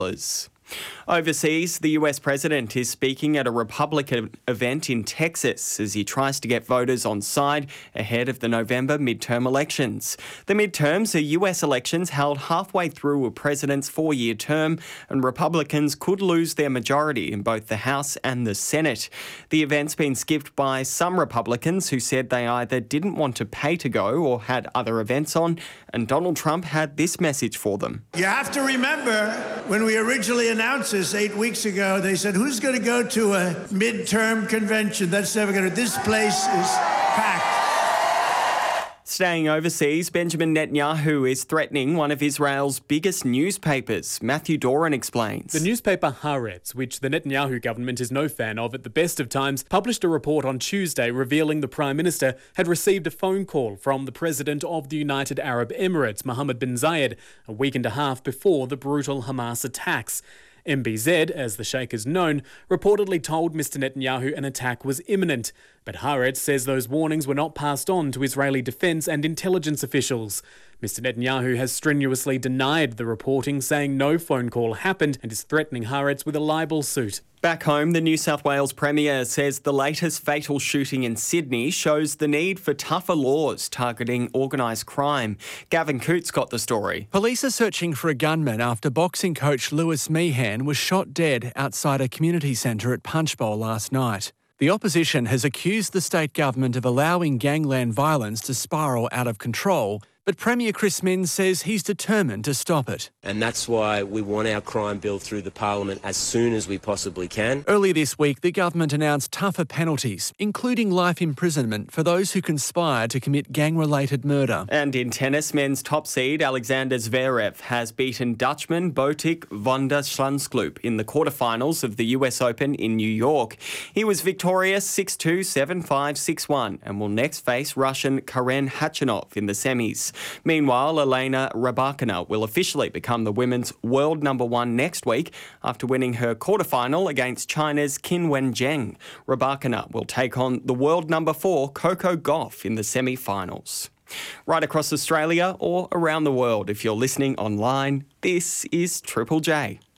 Overseas, the US president is speaking at a Republican event in Texas as he tries to get voters on side ahead of the November midterm elections. The midterms are US elections held halfway through a president's 4-year term, and Republicans could lose their majority in both the House and the Senate. The event's been skipped by some Republicans who said they either didn't want to pay to go or had other events on, and Donald Trump had this message for them. You have to remember, when we originally announced this 8 weeks ago, they said, who's going to go to a midterm convention? That's never going to. This place is packed. Staying overseas, Benjamin Netanyahu is threatening one of Israel's biggest newspapers. Matthew Doran explains. The newspaper Haaretz, which the Netanyahu government is no fan of at the best of times, published a report on Tuesday revealing the Prime Minister had received a phone call from the President of the United Arab Emirates, Mohammed bin Zayed, a week and a half before the brutal Hamas attacks. MBZ, as the Sheikh is known, reportedly told Mr Netanyahu an attack was imminent, but Haaretz says those warnings were not passed on to Israeli defence and intelligence officials. Mr Netanyahu has strenuously denied the reporting, saying no phone call happened, and is threatening Haaretz with a libel suit. Back home, the New South Wales Premier says the latest fatal shooting in Sydney shows the need for tougher laws targeting organised crime. Gavin Coote's got the story. Police are searching for a gunman after boxing coach Lewis Meehan was shot dead outside a community centre at Punchbowl last night. The opposition has accused the state government of allowing gangland violence to spiral out of control, but Premier Chris Minns says he's determined to stop it. And that's why we want our crime bill through the parliament as soon as we possibly can. Earlier this week, the government announced tougher penalties, including life imprisonment for those who conspire to commit gang-related murder. And in tennis, men's top seed Alexander Zverev has beaten Dutchman Botic van der Zandschulp in the quarterfinals of the US Open in New York. He was victorious 6-2, 7-5, 6-1 and will next face Russian Karen Khachanov in the semis. Meanwhile, Elena Rybakina will officially become the women's world number 1 next week after winning her quarterfinal against China's Qin Wenzheng. Rybakina will take on the world number 4 Coco Gauff in the semi-finals. Right across Australia or around the world, if you're listening online, this is Triple J.